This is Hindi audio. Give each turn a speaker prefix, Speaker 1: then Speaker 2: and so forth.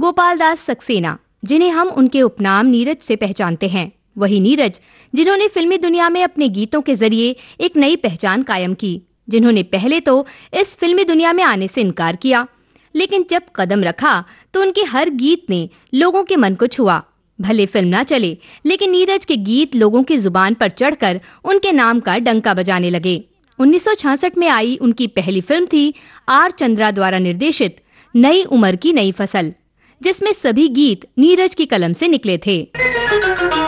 Speaker 1: गोपाल दास सक्सेना, जिन्हें हम उनके उपनाम नीरज से पहचानते हैं। वही नीरज जिन्होंने फिल्मी दुनिया में अपने गीतों के जरिए एक नई पहचान कायम की, जिन्होंने पहले तो इस फिल्मी दुनिया में आने से इनकार किया, लेकिन जब कदम रखा तो उनके हर गीत ने लोगों के मन को छुआ। भले फिल्म ना चले, लेकिन नीरज के गीत लोगों की जुबान पर चढ़कर उनके नाम का डंका बजाने लगे। 1966 में आई उनकी पहली फिल्म थी आर चंद्रा द्वारा निर्देशित नई उम्र की नई फसल, जिसमें सभी गीत नीरज की कलम से निकले थे।